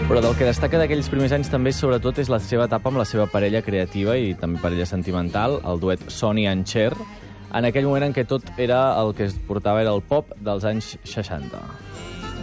Però del que destaca d'aquells primers anys també, sobretot, és la seva etapa amb la seva parella creativa i també parella sentimental, el duet Sonny and Cher, en aquell moment en què tot era el que es portava era el pop dels anys 60.